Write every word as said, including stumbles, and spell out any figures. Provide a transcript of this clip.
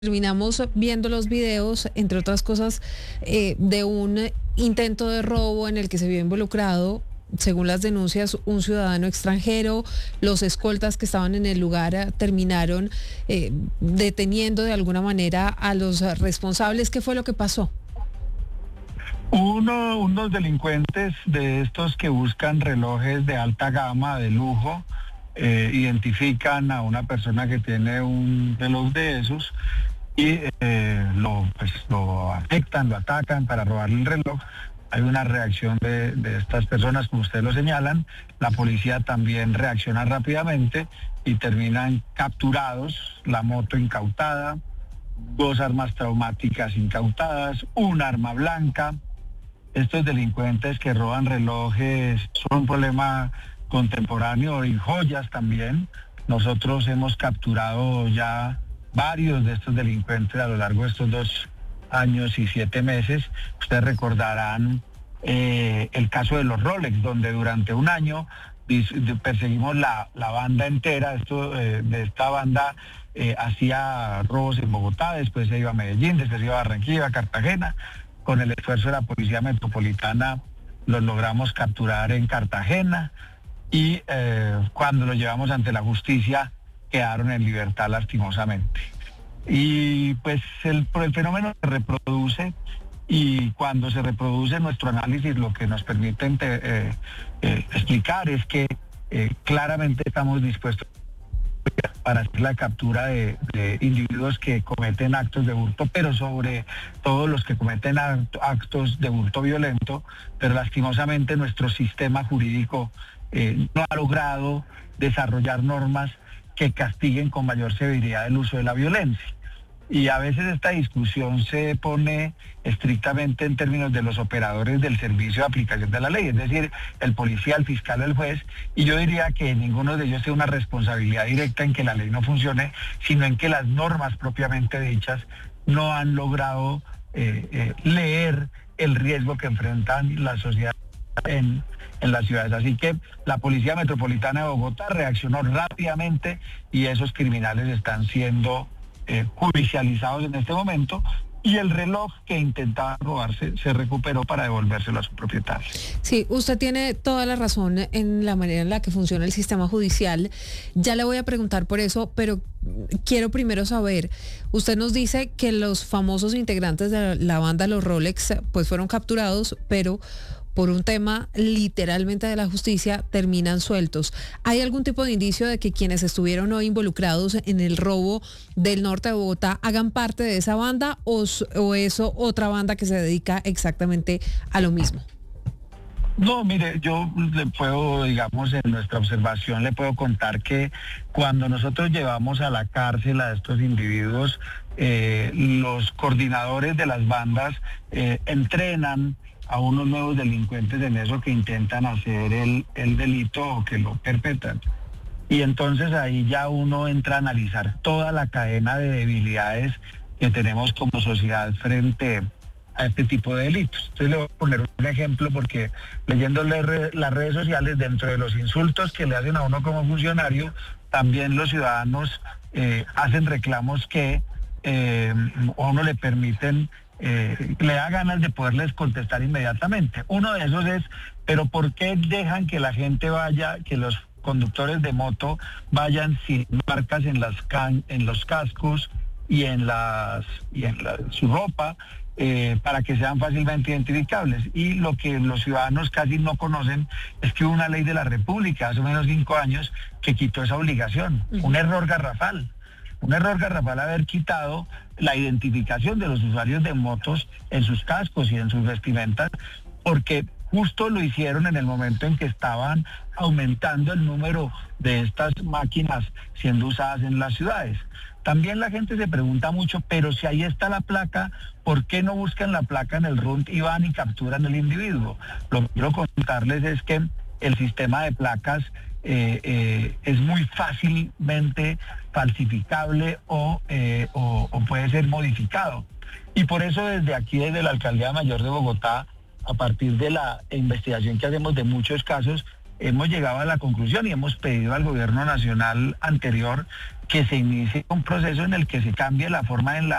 Terminamos viendo los videos, entre otras cosas, eh, de un intento de robo en el que se vio involucrado, según las denuncias, un ciudadano extranjero. Los escoltas que estaban en el lugar eh, terminaron eh, deteniendo de alguna manera a los eh, responsables. ¿Qué fue lo que pasó? Uno, unos delincuentes de estos que buscan relojes de alta gama, de lujo, eh, identifican a una persona que tiene un reloj de esos y eh, lo, pues, lo afectan, lo atacan para robarle el reloj. Hay una reacción de, de estas personas, como ustedes lo señalan. La policía también reacciona rápidamente y terminan capturados, la moto incautada, dos armas traumáticas incautadas, un arma blanca. Estos delincuentes que roban relojes son un problema contemporáneo y joyas también. Nosotros hemos capturado ya varios de estos delincuentes a lo largo de estos dos años y siete meses. Ustedes recordarán eh, el caso de los Rolex, donde durante un año perseguimos la, la banda entera. Esto, eh, de esta banda eh, hacía robos en Bogotá, después se iba a Medellín, después se iba a Barranquilla, a Cartagena. Con el esfuerzo de la Policía Metropolitana los logramos capturar en Cartagena y eh, cuando los llevamos ante la justicia quedaron en libertad lastimosamente. Y pues el, el fenómeno se reproduce, y cuando se reproduce, nuestro análisis lo que nos permite eh, eh, explicar es que eh, claramente estamos dispuestos para hacer la captura de, de individuos que cometen actos de hurto, pero sobre todo los que cometen actos de hurto violento, pero lastimosamente nuestro sistema jurídico eh, no ha logrado desarrollar normas que castiguen con mayor severidad el uso de la violencia. Y a veces esta discusión se pone estrictamente en términos de los operadores del servicio de aplicación de la ley, es decir, el policía, el fiscal, el juez, y yo diría que ninguno de ellos tiene una responsabilidad directa en que la ley no funcione, sino en que las normas propiamente dichas no han logrado eh, eh, leer el riesgo que enfrentan la sociedad en, en las ciudades. Así que la Policía Metropolitana de Bogotá reaccionó rápidamente y esos criminales están siendo Eh, judicializados en este momento, y el reloj que intentaba robarse se recuperó para devolvérselo a su propietario. Sí, usted tiene toda la razón en la manera en la que funciona el sistema judicial. Ya le voy a preguntar por eso, pero quiero primero saber, usted nos dice que los famosos integrantes de la banda Los Rolex pues fueron capturados, pero por un tema literalmente de la justicia terminan sueltos. ¿Hay algún tipo de indicio de que quienes estuvieron hoy involucrados en el robo del norte de Bogotá hagan parte de esa banda, o, o eso otra banda que se dedica exactamente a lo mismo? No, mire, yo le puedo, digamos, en nuestra observación le puedo contar que cuando nosotros llevamos a la cárcel a estos individuos, eh, los coordinadores de las bandas eh, entrenan a unos nuevos delincuentes en eso, que intentan hacer el, el delito o que lo perpetran. Y entonces ahí ya uno entra a analizar toda la cadena de debilidades que tenemos como sociedad frente a este tipo de delitos. Entonces le voy a poner un ejemplo, porque leyendo las redes sociales, dentro de los insultos que le hacen a uno como funcionario, también los ciudadanos eh, hacen reclamos que eh, a uno le permiten Eh, le da ganas de poderles contestar inmediatamente. Uno de esos es, pero ¿por qué dejan que la gente vaya, que los conductores de moto vayan sin marcas en las can, en los cascos y en las y en la, su ropa, eh, para que sean fácilmente identificables? Y lo que los ciudadanos casi no conocen es que hubo una ley de la República hace menos de cinco años que quitó esa obligación. Uh-huh. Un error garrafal. Un error garrafal haber quitado la identificación de los usuarios de motos en sus cascos y en sus vestimentas, porque justo lo hicieron en el momento en que estaban aumentando el número de estas máquinas siendo usadas en las ciudades. También la gente se pregunta mucho, pero si ahí está la placa, ¿por qué no buscan la placa en el R U N T y van y capturan el individuo? Lo que quiero contarles es que el sistema de placas Eh, eh, es muy fácilmente falsificable o, eh, o, o puede ser modificado. Y por eso desde aquí, desde la Alcaldía Mayor de Bogotá, a partir de la investigación que hacemos de muchos casos, hemos llegado a la conclusión y hemos pedido al gobierno nacional anterior que se inicie un proceso en el que se cambie la forma en la